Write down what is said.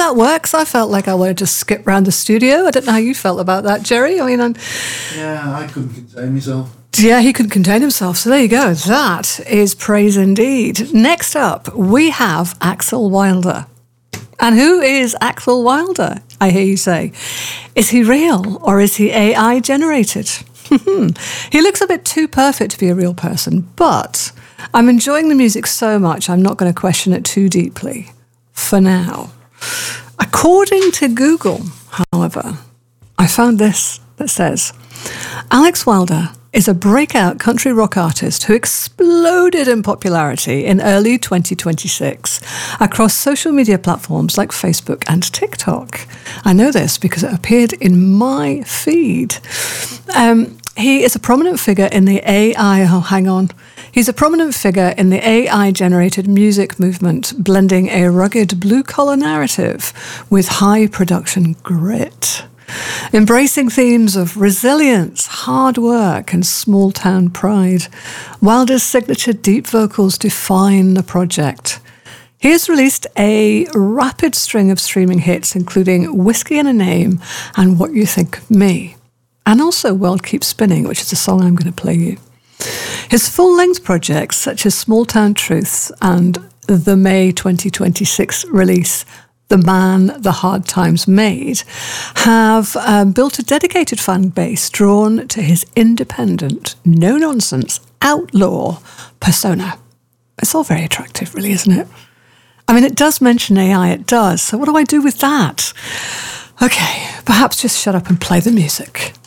that works. I felt like I wanted to skip around the studio. I don't know how you felt about that, Jerry. I mean, yeah, I couldn't contain myself. Yeah, he couldn't contain himself. So there you go. That is praise indeed. Next up, we have Axel Wilder. And who is Axel Wilder, I hear you say? Is he real or is he AI generated? He looks a bit too perfect to be a real person, but I'm enjoying the music so much I'm not going to question it too deeply for now. According to Google, however, I found this that says, Alex Wilder is a breakout country rock artist who exploded in popularity in early 2026 across social media platforms like Facebook and TikTok. I know this because it appeared in my feed. He is a prominent figure in the AI... Oh, hang on. He's a prominent figure in the AI-generated music movement, blending a rugged blue-collar narrative with high production grit. Embracing themes of resilience, hard work, and small-town pride, Wilder's signature deep vocals define the project. He has released a rapid string of streaming hits, including Whiskey and a Name and What You Think of Me, and also World Keeps Spinning, which is a song I'm going to play you. His full-length projects, such as Small Town Truths and the May 2026 release, The Man the Hard Times Made, have built a dedicated fan base drawn to his independent, no-nonsense, outlaw persona. It's all very attractive, really, isn't it? I mean, it does mention AI, it does. So what do I do with that? Okay, perhaps just shut up and play the music.